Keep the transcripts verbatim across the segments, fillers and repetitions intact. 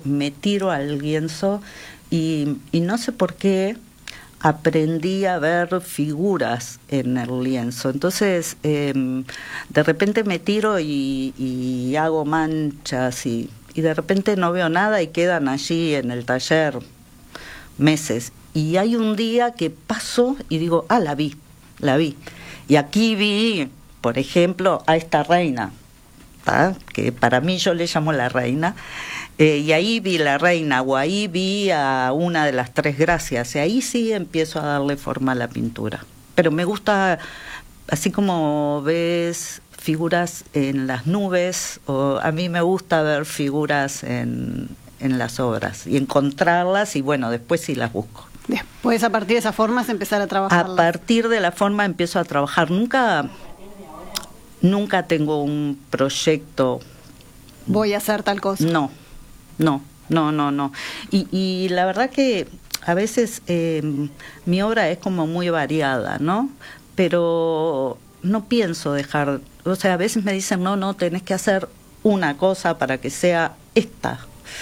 me tiro al lienzo y, y no sé por qué aprendí a ver figuras en el lienzo. Entonces, eh, de repente me tiro y, y hago manchas y, y de repente no veo nada y quedan allí en el taller meses. Y hay un día que paso y digo, ah, la vi, la vi. Y aquí vi, por ejemplo, a esta reina, ¿tá? Que para mí yo le llamo la reina. Eh, y ahí vi la reina, o ahí vi a una de las tres gracias, y ahí sí empiezo a darle forma a la pintura. Pero me gusta, así como ves figuras en las nubes, o a mí me gusta ver figuras en, en las obras, y encontrarlas, y bueno, después sí las busco. Después, a partir de esa forma, es empezar a trabajar. A partir de la forma empiezo a trabajar. Nunca, nunca tengo un proyecto. Voy a hacer tal cosa. No. No, no, no, no. Y, y la verdad que a veces eh, mi obra es como muy variada, ¿no? Pero no pienso dejar, o sea, a veces me dicen, no, no, tenés que hacer una cosa para que sea esta.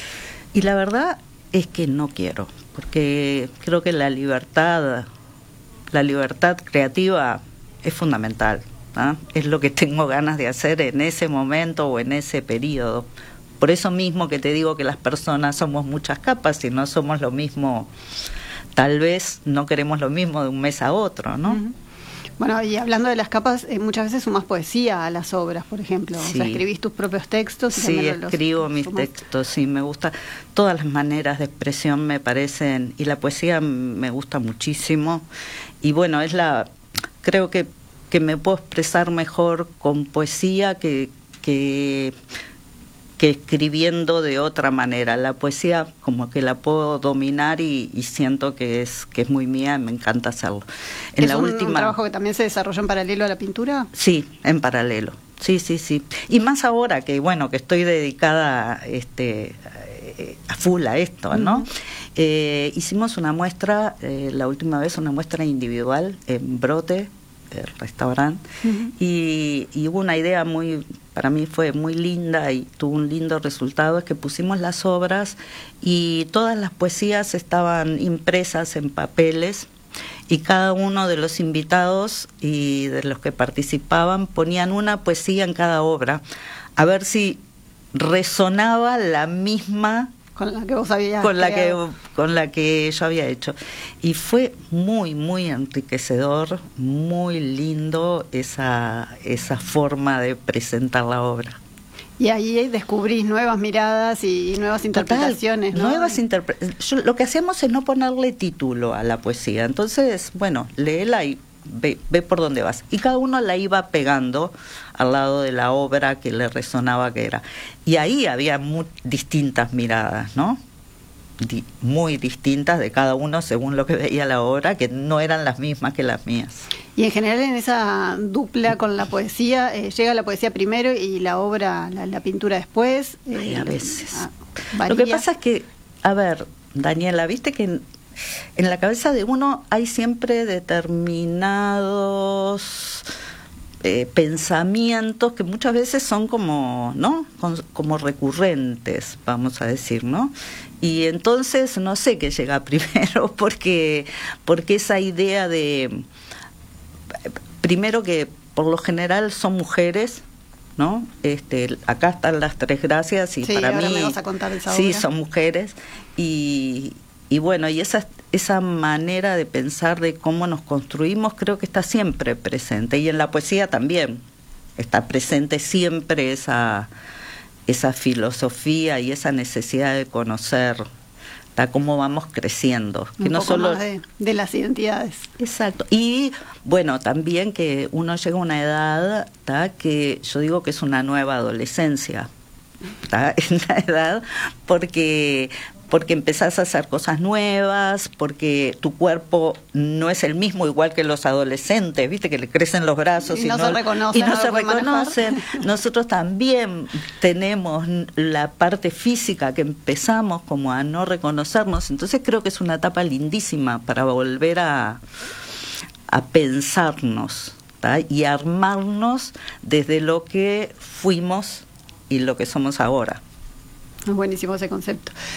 Y la verdad es que no quiero, porque creo que la libertad, la libertad creativa es fundamental, ¿no? Es lo que tengo ganas de hacer en ese momento o en ese periodo. Por eso mismo que te digo que las personas somos muchas capas y no somos lo mismo, tal vez no queremos lo mismo de un mes a otro, ¿no? Uh-huh. Bueno, y hablando de las capas, eh, muchas veces sumas poesía a las obras, por ejemplo. Sí. O sea, escribís tus propios textos. Y sí, escribo los, mis sumas. textos, sí, me gusta. Todas las maneras de expresión me parecen, y la poesía me gusta muchísimo. Y bueno, es la, creo que, que me puedo expresar mejor con poesía que... que que escribiendo de otra manera. La poesía como que la puedo dominar y, y siento que es que es muy mía, me encanta hacerlo. En ¿Es la un, última... un trabajo que también se desarrolló en paralelo a la pintura? Sí, en paralelo. Sí, sí, sí. Y más ahora que, bueno, que estoy dedicada este, a full a esto, ¿no? Uh-huh. Eh, hicimos una muestra, eh, la última vez una muestra individual en Brote, el restaurante, uh-huh. y, y hubo una idea muy, para mí fue muy linda y tuvo un lindo resultado, es que pusimos las obras y todas las poesías estaban impresas en papeles y cada uno de los invitados y de los que participaban ponían una poesía en cada obra, a ver si resonaba la misma con la que vos habías con la creado. que con la que yo había hecho, y fue muy muy enriquecedor, muy lindo esa esa forma de presentar la obra. Y ahí descubrís nuevas miradas y nuevas interpretaciones. Total, ¿no? Nuevas interpretaciones. Lo que hacemos es no ponerle título a la poesía, entonces, bueno, léela y Ve, ve por dónde vas. Y cada uno la iba pegando al lado de la obra que le resonaba que era. Y ahí había muy distintas miradas, ¿no? Di, muy distintas de cada uno según lo que veía la obra, que no eran las mismas que las mías. Y en general en esa dupla con la poesía, eh, llega la poesía primero y la obra, la, la pintura después. Eh, Ay, a veces. Ah, lo que pasa es que, a ver, Daniela, viste que en, en la cabeza de uno hay siempre determinados eh, pensamientos que muchas veces son como, ¿no? Con, como recurrentes, vamos a decir, ¿no? Y entonces no sé qué llega primero, porque porque esa idea de, primero que por lo general son mujeres, ¿no? Este, acá están las tres gracias y sí, para ahora mí me vas a contar esa sí obra. Son mujeres y y bueno, y esa esa manera de pensar de cómo nos construimos creo que está siempre presente, y en la poesía también está presente siempre esa esa filosofía y esa necesidad de conocer, ¿tá? Cómo vamos creciendo, que un no poco solo más de, de las identidades. Exacto. Y bueno, también que uno llega a una edad, ¿tá? Que yo digo que es una nueva adolescencia, ¿tá? Es una edad porque porque empezás a hacer cosas nuevas, porque tu cuerpo no es el mismo igual que los adolescentes, viste que le crecen los brazos y y no, no se reconocen, y no no se lo pueden reconocen. manejar. Nosotros también tenemos la parte física que empezamos como a no reconocernos, entonces creo que es una etapa lindísima para volver a a pensarnos, ¿tá? Y armarnos desde lo que fuimos y lo que somos ahora. Es buenísimo ese concepto.